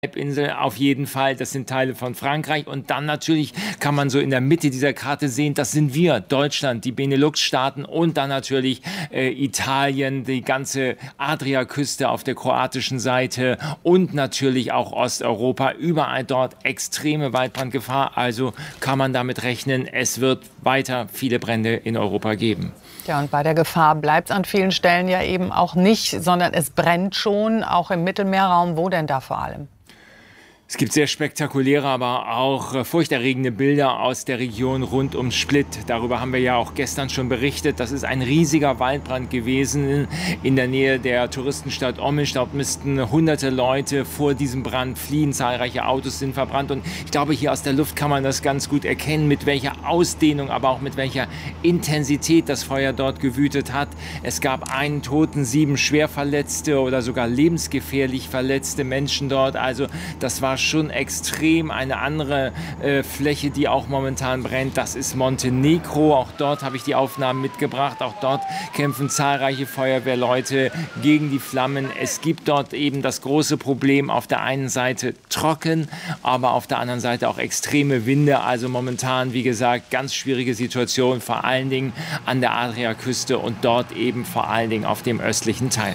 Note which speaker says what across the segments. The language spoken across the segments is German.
Speaker 1: Halbinsel auf jeden Fall, das sind Teile von Frankreich und dann natürlich kann man so in der Mitte dieser Karte sehen, das sind wir, Deutschland, die Benelux-Staaten und dann natürlich Italien, die ganze Adriaküste auf der kroatischen Seite und natürlich auch Osteuropa, überall dort extreme Waldbrandgefahr, also kann man damit rechnen, es wird weiter viele Brände in Europa geben.
Speaker 2: Ja, und bei der Gefahr bleibt es an vielen Stellen ja eben auch nicht, sondern es brennt schon, auch im Mittelmeerraum. Wo denn da vor allem?
Speaker 1: Es gibt sehr spektakuläre, aber auch furchterregende Bilder aus der Region rund um Split. Darüber haben wir ja auch gestern schon berichtet. Das ist ein riesiger Waldbrand gewesen in der Nähe der Touristenstadt Omisch. Dort müssten hunderte Leute vor diesem Brand fliehen. Zahlreiche Autos sind verbrannt. Und ich glaube, hier aus der Luft kann man das ganz gut erkennen, mit welcher Ausdehnung, aber auch mit welcher Intensität das Feuer dort gewütet hat. Es gab einen Toten, 7 schwerverletzte oder sogar lebensgefährlich verletzte Menschen dort. Also das war schon extrem. Eine andere Fläche, die auch momentan brennt, das ist Montenegro. Auch dort habe ich die Aufnahmen mitgebracht. Auch dort kämpfen zahlreiche Feuerwehrleute gegen die Flammen. Es gibt dort eben das große Problem, auf der einen Seite trocken, aber auf der anderen Seite auch extreme Winde. Also momentan, wie gesagt, ganz schwierige Situation, vor allen Dingen an der Adriaküste und dort eben vor allen Dingen auf dem östlichen Teil.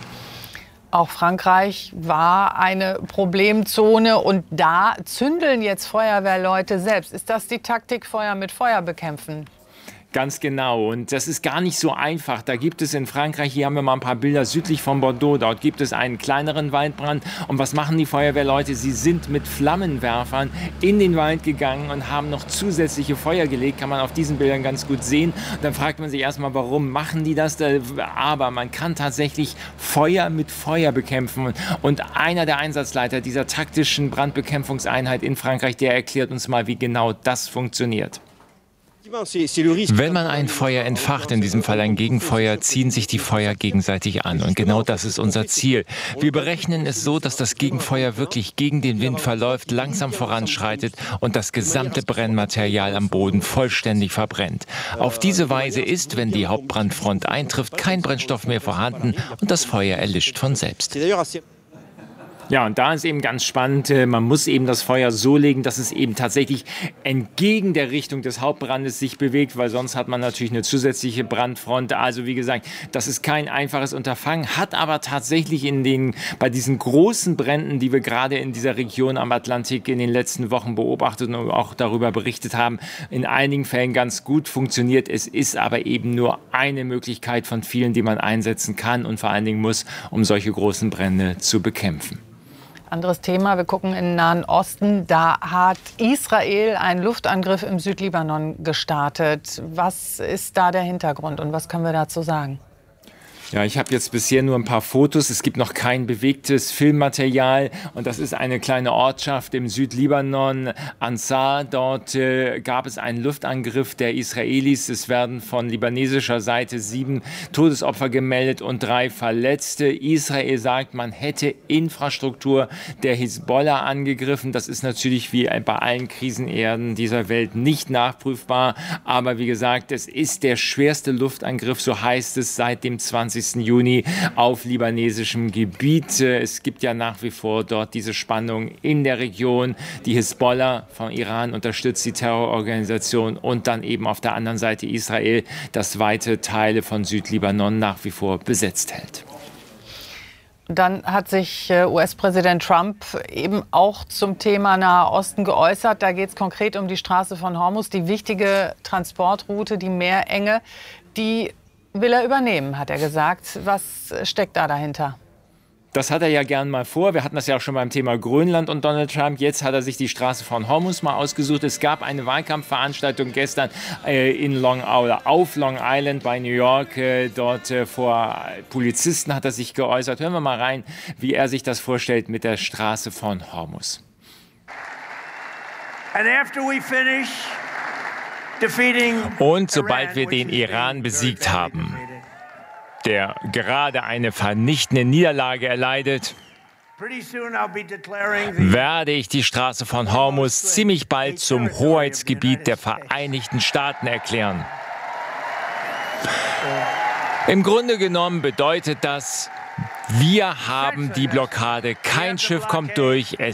Speaker 2: Auch Frankreich war eine Problemzone und da zündeln jetzt Feuerwehrleute selbst. Ist das die Taktik, Feuer mit Feuer bekämpfen?
Speaker 1: Ganz genau. Und das ist gar nicht so einfach. Da gibt es in Frankreich, hier haben wir mal ein paar Bilder südlich von Bordeaux, dort gibt es einen kleineren Waldbrand. Und was machen die Feuerwehrleute? Sie sind mit Flammenwerfern in den Wald gegangen und haben noch zusätzliche Feuer gelegt. Kann man auf diesen Bildern ganz gut sehen. Und dann fragt man sich erstmal, warum machen die das? Aber man kann tatsächlich Feuer mit Feuer bekämpfen. Und einer der Einsatzleiter dieser taktischen Brandbekämpfungseinheit in Frankreich, der erklärt uns mal, wie genau das funktioniert.
Speaker 3: Wenn man ein Feuer entfacht, in diesem Fall ein Gegenfeuer, ziehen sich die Feuer gegenseitig an. Und genau das ist unser Ziel. Wir berechnen es so, dass das Gegenfeuer wirklich gegen den Wind verläuft, langsam voranschreitet und das gesamte Brennmaterial am Boden vollständig verbrennt. Auf diese Weise ist, wenn die Hauptbrandfront eintrifft, kein Brennstoff mehr vorhanden und das Feuer erlischt von selbst.
Speaker 1: Ja, und da ist eben ganz spannend, man muss eben das Feuer so legen, dass es eben tatsächlich entgegen der Richtung des Hauptbrandes sich bewegt, weil sonst hat man natürlich eine zusätzliche Brandfront. Also wie gesagt, das ist kein einfaches Unterfangen, hat aber tatsächlich bei diesen großen Bränden, die wir gerade in dieser Region am Atlantik in den letzten Wochen beobachtet und auch darüber berichtet haben, in einigen Fällen ganz gut funktioniert. Es ist aber eben nur eine Möglichkeit von vielen, die man einsetzen kann und vor allen Dingen muss, um solche großen Brände zu bekämpfen.
Speaker 2: Anderes Thema, wir gucken in den Nahen Osten. Da hat Israel einen Luftangriff im Südlibanon gestartet. Was ist da der Hintergrund und was können wir dazu sagen?
Speaker 1: Ja, ich habe jetzt bisher nur ein paar Fotos. Es gibt noch kein bewegtes Filmmaterial. Und das ist eine kleine Ortschaft im Südlibanon, Ansar. Dort gab es einen Luftangriff der Israelis. Es werden von libanesischer Seite 7 Todesopfer gemeldet und 3 Verletzte. Israel sagt, man hätte Infrastruktur der Hisbollah angegriffen. Das ist natürlich wie bei allen Krisenerden dieser Welt nicht nachprüfbar. Aber wie gesagt, es ist der schwerste Luftangriff, so heißt es, seit dem 20. Juni auf libanesischem Gebiet. Es gibt ja nach wie vor dort diese Spannung in der Region. Die Hisbollah vom Iran unterstützt die Terrororganisation und dann eben auf der anderen Seite Israel, das weite Teile von Südlibanon nach wie vor besetzt hält.
Speaker 2: Dann hat sich US-Präsident Trump eben auch zum Thema Nahe Osten geäußert. Da geht es konkret um die Straße von Hormuz, die wichtige Transportroute, die Meerenge, die will er übernehmen, hat er gesagt. Was steckt da dahinter?
Speaker 1: Das hat er ja gern mal vor. Wir hatten das ja auch schon beim Thema Grönland und Donald Trump. Jetzt hat er sich die Straße von Hormuz mal ausgesucht. Es gab eine Wahlkampfveranstaltung gestern auf Long Island bei New York. Dort vor Polizisten hat er sich geäußert. Hören wir mal rein, wie er sich das vorstellt mit der Straße von Hormuz.
Speaker 3: Und sobald wir den Iran besiegt haben, der gerade eine vernichtende Niederlage erleidet, werde ich die Straße von Hormuz ziemlich bald zum Hoheitsgebiet der Vereinigten Staaten erklären. Im Grunde genommen bedeutet das, wir haben die Blockade, kein Schiff kommt durch,